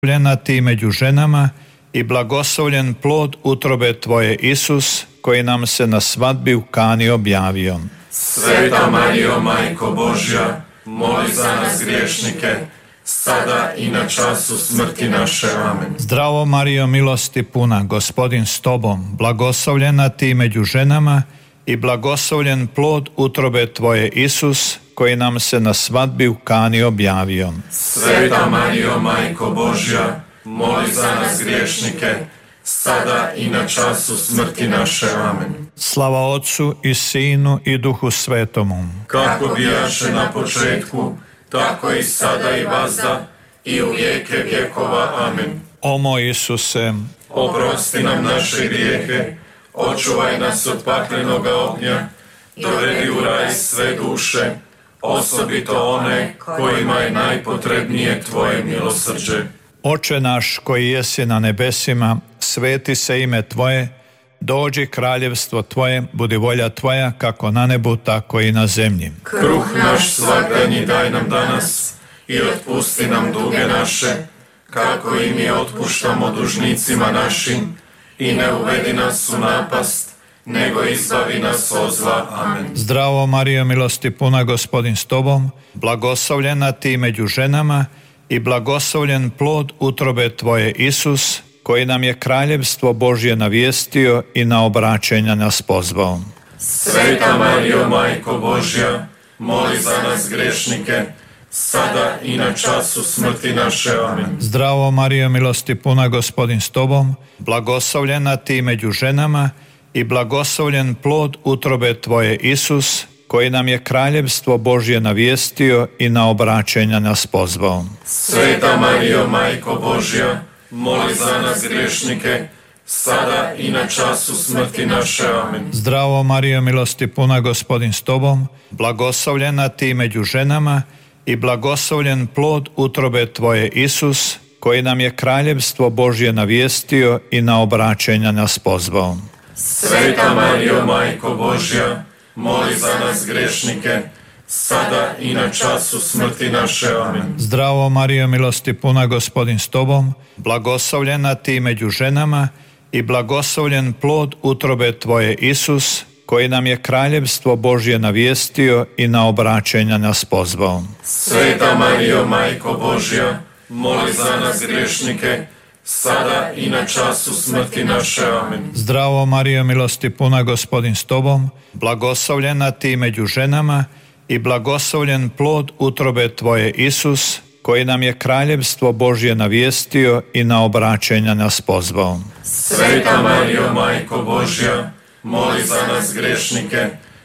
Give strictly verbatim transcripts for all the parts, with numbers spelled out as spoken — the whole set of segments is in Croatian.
blagoslovljena ti među ženama i blagoslovljen plod utrobe tvoje, Isus, koji nam se na svadbi u Kani objavio. Sveta Marijo, Majko Božja, moli za nas griješnike, sada i na času smrti naše. Amen. Zdravo Marijo, milosti puna, Gospodin s tobom, blagoslovljena ti među ženama i blagoslovljen plod utrobe tvoje, Isus, koji nam se na svadbi u Kani objavio. Sveta Marijo, Majko Božja, moli za nas griješnike, sada i na času smrti naše. Amen. Slava Otcu i Sinu i Duhu Svetomu. Kako bijaše na početku, tako i sada i vazda, i u vijeke vjekova. Amen. O moj Isuse, oprosti nam naše grijehe, očuvaj nas od paklenoga ognja, dovedi u raj sve duše, osobito one kojima je najpotrebnije tvoje milosrđe. Oče naš koji jesi na nebesima, sveti se ime tvoje, dođi kraljevstvo tvoje, budi volja tvoja kako na nebu, tako i na zemlji. Kruh naš svagdanji daj nam danas i otpusti nam duge naše, kako i mi otpuštamo dužnicima našim, i ne uvedi nas u napast, nego izbavi nas od zla. Amen. Zdravo Marijo, milosti puna, Gospodin s tobom, blagoslovljena ti među ženama i blagoslovljen plod utrobe tvoje, Isus, koji nam je kraljevstvo Božje navijestio i na obraćenja nas pozvao. Sveta Marijo, Majko Božja, moli za nas grešnike, sada i na času smrti naše. Amen. Zdravo Marijo, milosti puna, Gospodin s tobom, blagoslovljena ti među ženama i blagoslovljen plod utrobe tvoje, Isus, koji nam je kraljevstvo Božje navijestio i na obraćenja nas pozvao. Sveta Marijo, Majko Božja, moli za nas griješnike, sada i na času smrti naše. Amen. Zdravo Marijo, milosti puna, Gospodin s tobom, blagoslovljena ti među ženama i blagoslovljen plod utrobe tvoje, Isus, koji nam je kraljevstvo Božje navijestio i na obraćenja nas pozvao. Sveta Marijo, Majko Božja, moli za nas grešnike, sada i na času smrti naše. Amen. Zdravo Marijo, milosti puna, Gospodin s tobom, blagoslovljena ti među ženama i blagoslovljen plod utrobe tvoje, Isus, koji nam je kraljevstvo Božje navijestio i na obraćenja nas pozvao. Sveta Marijo, Majko Božja, moli za nas griješnike, sada i na času smrti naše. Amen. Zdravo Marijo, milosti puna, Gospodin s tobom, blagoslovljena ti među ženama i blagoslovljen plod utrobe tvoje, Isus, koji nam je kraljevstvo Božje navijestio i na obraćenja nas pozvao. Sveta Marijo, Majko Božja, moli za nas grešnike,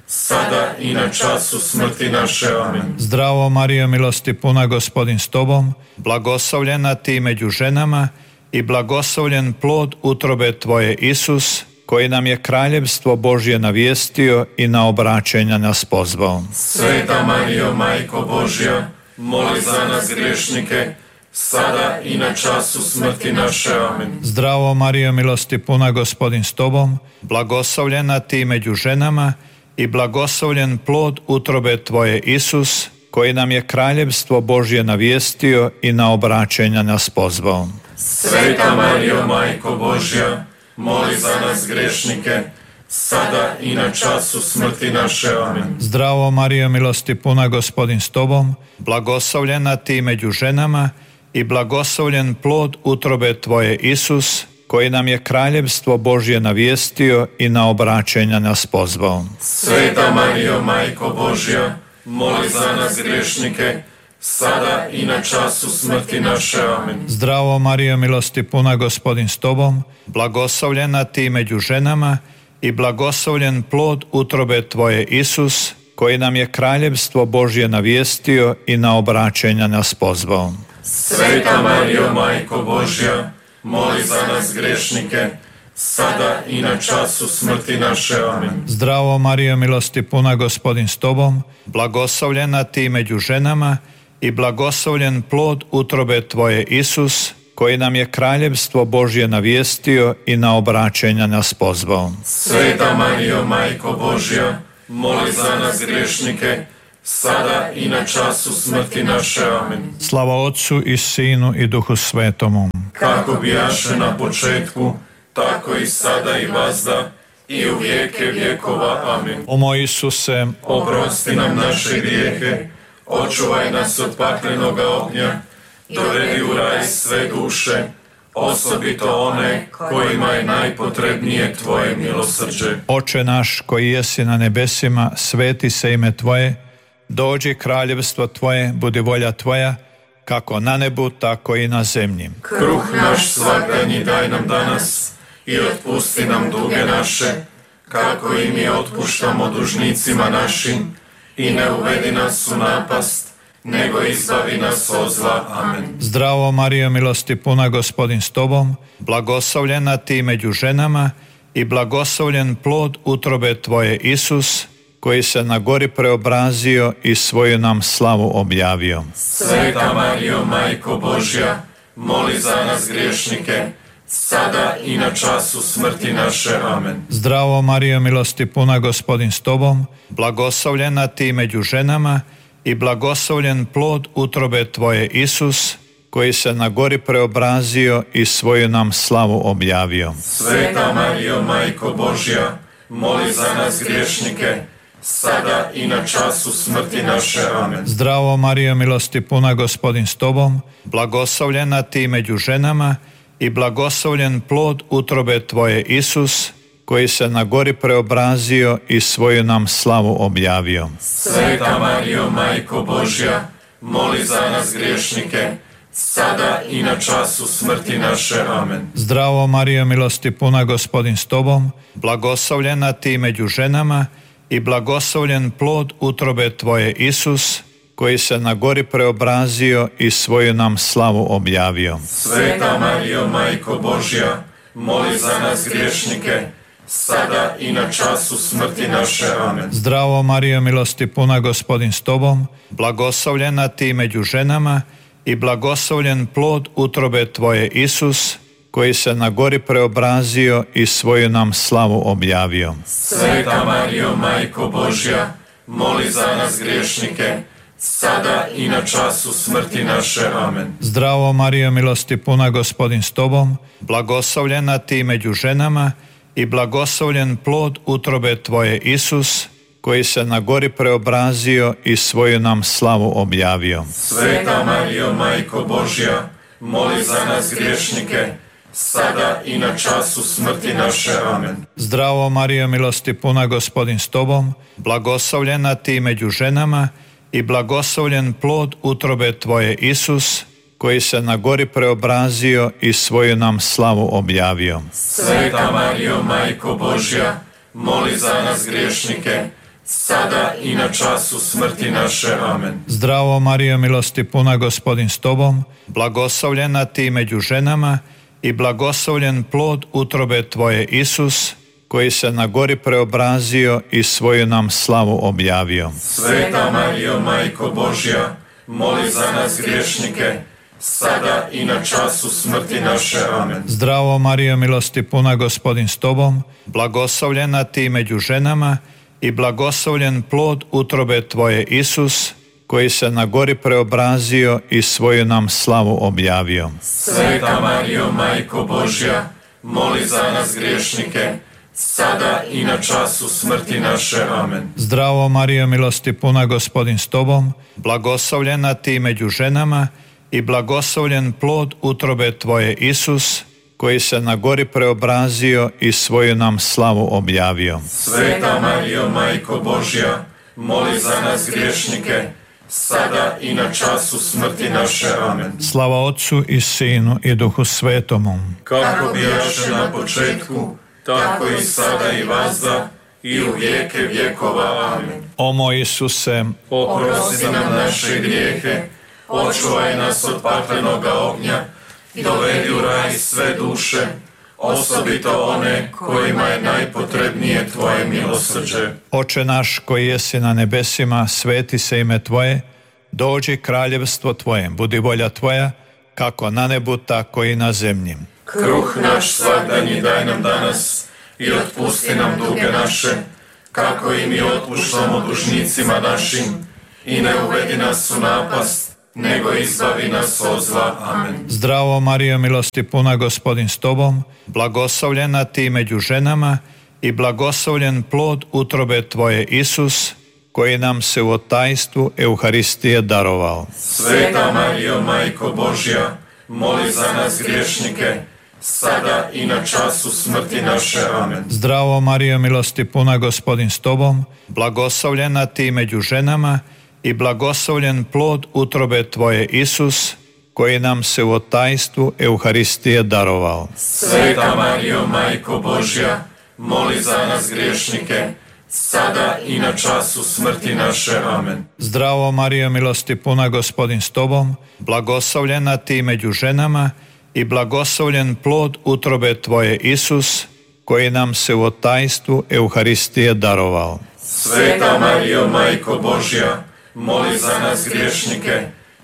sada i na času smrti naše. Amen. Zdravo Marijo, milosti puna, Gospodin s tobom, blagoslovljena ti među ženama i blagoslovljen plod utrobe tvoje, Isus, koji nam je kraljevstvo Božje navijestio i na obraćenja nas pozvao. Sveta Marijo, Majko Božja, moli za nas griješnike, sada i na času smrti naše. Amen. Zdravo Marijo, milosti puna, Gospodin s tobom, blagoslovljena ti među ženama i blagoslovljen plod utrobe tvoje, Isus, koji nam je kraljevstvo Božje navijestio i na obraćenja nas pozvao. Sveta Marijo, Majko Božja, moli za nas grešnike, sada i na času smrti naše. Amen. Zdravo Marijo, milosti puna, Gospodin s tobom, blagoslovljena ti među ženama i blagoslovljen plod utrobe tvoje, Isus, koji nam je kraljevstvo Božje navijestio i na obraćenja nas pozvao. Sveta Marijo, Majko Božja, moli za nas griješnike, sada i na času smrti naše. Amen. Zdravo Marijo, milosti puna, Gospodin s tobom, blagoslovljena ti među ženama i blagoslovljen plod utrobe tvoje, Isus, koji nam je kraljevstvo Božje navijestio i na obraćenja nas pozvao. Sveta Marijo, Majko Božja, moli za nas grešnike, sada i na času smrti naše. Amen. Zdravo Marijo, milosti puna, Gospodin s tobom, blagoslovljena ti među ženama i blagoslovljen plod utrobe tvoje, Isus, koji nam je kraljevstvo Božje navijestio i na obraćenja nas pozvao. Sveta Marijo, Majko Božja, moli za nas grešnike, sada i na času smrti naše. Amen. Slava Otcu i Sinu i Duhu Svetomu. Kako bijaše na početku, tako i sada i vazda, i u vijeke vjekova. Amen. O moj Isuse, oprosti nam naše grijehe, očuvaj nas od paklenoga ognja, dovedi u raj sve duše, osobito one kojima je najpotrebnije Tvoje milosrđe. Oče naš koji jesi na nebesima, sveti se ime Tvoje, dođi kraljevstvo Tvoje, budi volja Tvoja, kako na nebu, tako i na zemlji. Kruh naš svakdanji daj nam danas i otpusti nam duge naše, kako i mi otpuštamo dužnicima našim, i ne uvedi nas u napast, nego izbavi nas od zla. Amen. Zdravo Marijo, milosti puna, Gospodin s Tobom, blagoslovljena Ti među ženama i blagoslovljen plod utrobe Tvoje, Isus, koji se na gori preobrazio i svoju nam slavu objavio. Sveta Marijo, Majko Božja, moli za nas griješnike, sada i na času smrti naše. Amen. Zdravo Marijo, milosti puna, Gospodin s Tobom, blagoslovljena Ti među ženama i blagoslovljen plod utrobe Tvoje, Isus, koji se na gori preobrazio i svoju nam slavu objavio. Sveta Marijo, Majko Božja, moli za nas griješnike, sada i na času smrti naše. Amen. Zdravo Marijo, milosti puna, Gospodin s Tobom, blagoslovljena Ti među ženama i blagoslovljen plod utrobe Tvoje, Isus, koji se na gori preobrazio i svoju nam slavu objavio. Sveta Marijo, Majko Božja, moli za nas griješnike, sada i na času smrti naše. Amen. Zdravo Marijo, milosti puna, Gospodin s Tobom, blagoslovljena Ti među ženama i blagoslovljen plod utrobe Tvoje, Isus, koji se na gori preobrazio i svoju nam slavu objavio. Sveta Marijo, Majko Božja, moli za nas griješnike, sada i na času smrti naše. Amen. Zdravo Marijo, milosti puna, Gospodin s Tobom, blagoslovljena Ti među ženama i blagoslovljen plod utrobe Tvoje, Isus, koji se na gori preobrazio i svoju nam slavu objavio. Sveta Marijo, Majko Božja, moli za nas griješnike, sada i na času smrti naše. Amen. Zdravo Marijo, milosti puna, Gospodin s Tobom, blagoslovljena Ti među ženama i blagoslovljen plod utrobe Tvoje, Isus, koji se na gori preobrazio i svoju nam slavu objavio. Sveta Marijo, Majko Božja, moli za nas griješnike, sada i na času smrti naše. Amen. Zdravo Marijo, milosti puna, Gospodin s Tobom, blagoslovljena Ti među ženama i blagoslovljen plod utrobe Tvoje, Isus, koji se na gori preobrazio i svoju nam slavu objavio. Sveta Marijo, Majko Božja, moli za nas griješnike, sada i na času smrti naše. Amen. Zdravo Marijo, milosti puna, Gospodin s Tobom, blagoslovljena Ti među ženama i blagoslovljen plod utrobe Tvoje, Isus, koji se na gori preobrazio i svoju nam slavu objavio. Sveta Marijo, Majko Božja, moli za nas griješnike, sada i na času smrti naše. Amen. Zdravo Marijo, milosti puna, Gospodin s Tobom, blagoslovljena Ti među ženama i blagoslovljen plod utrobe Tvoje, Isus, koji se na gori preobrazio i svoju nam slavu objavio. Sveta Marijo, Majko Božja, moli za nas griješnike, sada i na času smrti naše. Amen. Zdravo Marijo, milosti puna, Gospodin s Tobom, blagoslovljena Ti među ženama i blagoslovljen plod utrobe Tvoje, Isus, koji se na gori preobrazio i svoju nam slavu objavio. Sveta Marijo, Majko Božja, moli za nas griješnike, sada i na času smrti naše. Amen. Slava Otcu i Sinu i Duhu Svetomu. Kako bijaše na početku, tako i sada i vazda, i u vijeke vjekova. Amen. O moj Isuse, oprosti nam naše grijehe, očuvaj nas od paklenoga ognja, i dovedi u raj sve duše, osobito one kojima je najpotrebnije Tvoje milosrđe. Oče naš koji jesi na nebesima, sveti se ime Tvoje, dođi kraljevstvo Tvoje, budi volja Tvoja, kako na nebu, tako i na zemlji. Kruh naš svakdanji daj nam danas i otpusti nam duge naše, kako i mi otpuštamo dužnicima našim, i ne uvedi nas u napast, nego izbavi nas od zla. Amen. Zdravo Marijo, milosti puna, Gospodin s tobom, blagoslovljena ti među ženama i blagoslovljen plod utrobe tvoje, Isus, koji nam se u tajstvu Euharistije darovao. Sveta Marijo, Majko Božja, moli za nas griješnike, sada i na času smrti naše. Amen. Zdravo Marijo, milosti puna, Gospodin s tobom, blagoslovljena ti među ženama i blagoslovljen plod utrobe tvoje, Isus, koji nam se u tajstvu Euharistije darovao. Sveta Marijo, Majko Božja, moli za nas griješnike, sada i na času smrti naše. Amen. Zdravo Marijo, milosti puna, Gospodin s tobom, blagoslovljena ti među ženama i blagoslovljen plod utrobe tvoje, Isus, koji nam se u tajstvu Euharistije darovao. Sveta Marijo, Majko Božja, moli za nas griješnike,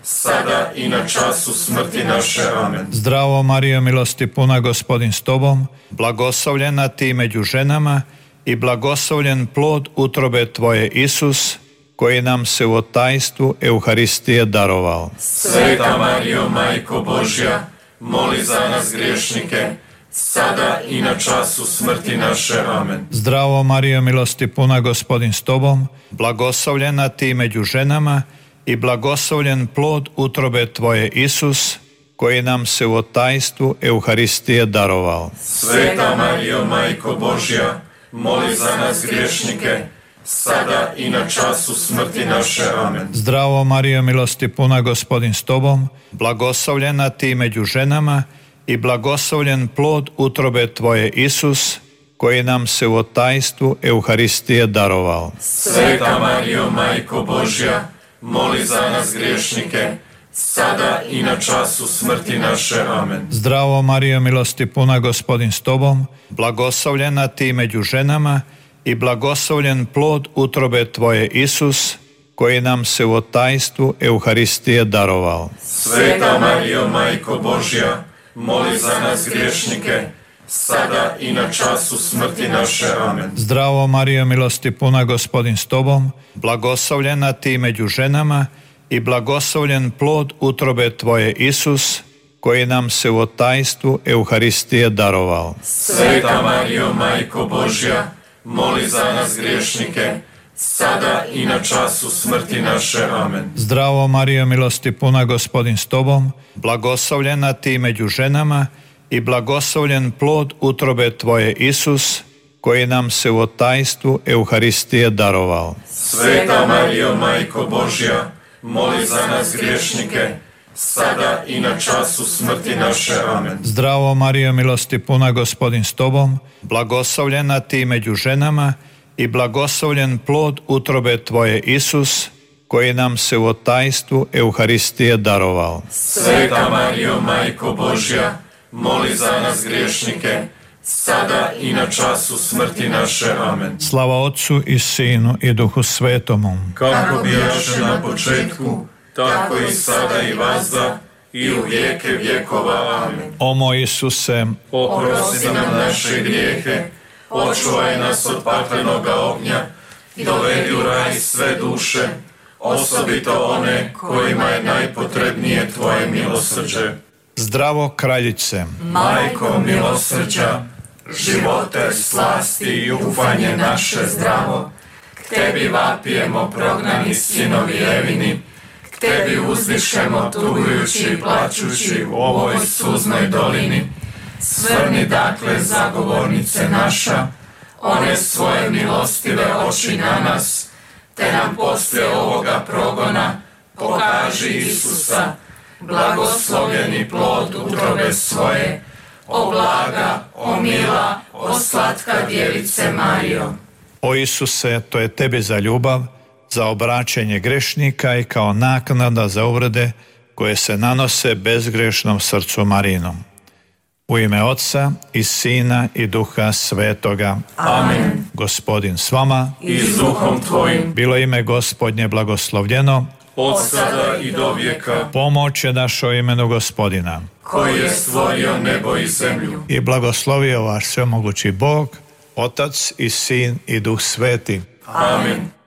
sada i na času smrti naše. Amen. Zdravo Marijo, milosti puna, Gospodin s tobom, blagoslovljena ti među ženama i blagoslovljen plod utrobe tvoje, Isus, koji nam se u tajstvu Euharistije darovao. Sveta Marijo, Majko Božja, moli za nas griješnike, sada i na času smrti naše. Amen. Zdravo Marijo, milosti puna, Gospodin s tobom, blagoslovljena ti među ženama i blagoslovljen plod utrobe tvoje, Isus, koji nam se u tajstvu Euharistije darovao. Sveta Marijo, Majko Božja, moli za nas griješnike, sada i na času smrti naše. Amen. Zdravo Marijo, milosti puna, Gospodin s tobom, blagoslovljena ti među ženama i blagoslovljen plod utrobe tvoje, Isus, koji nam se u tajstvu Euharistije darovao. Sveta Marijo, Majko Božja, moli za nas griješnike, sada i na času smrti naše. Amen. Zdravo Marijo, milosti puna, Gospodin s tobom, blagoslovljena ti među ženama i blagoslovljen plod utrobe tvoje, Isus, koji nam se u tajstvu Euharistije darovao. Sveta Marijo, Majko Božja, moli za nas griješnike, sada i na času smrti naše. Amen. Zdravo Marijo, milosti puna, Gospodin s tobom, blagoslovljena ti među ženama i blagoslovljen plod utrobe tvoje, Isus, koji nam se u tajstvu Euharistije darovao. Sveta Marijo, Majko Božja, moli za nas griješnike, sada i na času smrti naše. Amen. Zdravo Marijo, milosti puna, Gospodin s tobom, blagoslovljena ti među ženama i blagoslovljen plod utrobe tvoje, Isus, koji nam se u tajstvu Euharistije darovao. Sveta Marijo, Majko Božja, moli za nas griješnike, sada i na času smrti naše. Amen. Zdravo Marijo, milosti puna, Gospodin s tobom, blagoslovljena ti među ženama i blagoslovljen plod utrobe tvoje, Isus, koji nam se u tajstvu Euharistije darovao. Sveta Marijo, Majko Božja, moli za nas griješnike, sada i na času smrti naše. Amen. Slava Otcu i Sinu i Duhu Svetomu. Kako bijaše na početku, tako i sada i vazda, i u vijeke vjekova. Amen. O moj Isuse, oprosti nam naše grijehe, očuvaj nas od paklenoga ognja, dovedi u raj sve duše, osobito one kojima je najpotrebnije tvoje milosrđe. Zdravo Kraljice, Majko milosrđa, živote, slasti i ufanje naše zdravo, k tebi vapijemo prognani sinovi Evini, k tebi uzdišemo tugujući i plačući u ovoj suznoj dolini. Svrni dakle, zagovornice naša, one svoje milostive oči na nas, te nam poslije ovoga progona pokaži Isusa, blagoslovljeni plod utrobe svoje, o blaga, o mila, o slatka djevice Marijo. o Isuse, to je tebi za ljubav, za obraćanje grešnika i kao naknada za uvrede koje se nanose bezgrešnom srcu Marijinom. U ime Otca i Sina i Duha Svetoga. Amen. Gospodin s vama. I s duhom tvojim. Bilo ime Gospodnje blagoslovljeno. Od sada i do vijeka. Pomoć je našo imenu Gospodina. Koji je stvorio nebo i zemlju. I blagoslovio vas svemogući Bog, Otac i Sin i Duh Sveti. Amen.